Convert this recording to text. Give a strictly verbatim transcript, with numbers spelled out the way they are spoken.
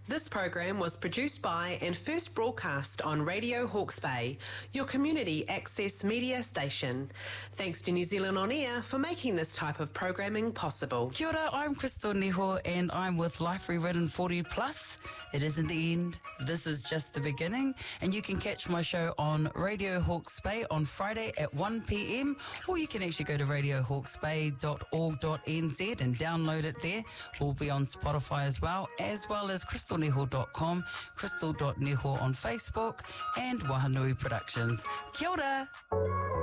This program was produced by and first broadcast on Radio Hawke's Bay, your community access media station. Thanks to New Zealand On Air for making this type of programming possible. Kia ora, I'm Crystal Neho and I'm with Life Rewritten forty plus. It isn't the end, this is just the beginning, and you can catch my show on Radio Hawke's Bay on Friday at one p.m, or you can actually go to radio hawke's bay dot org dot n z and download it there. We'll be on Spotify as well, as well as crystal neho dot com, crystal dot neho on Facebook, and Wahanui Productions. Kia ora!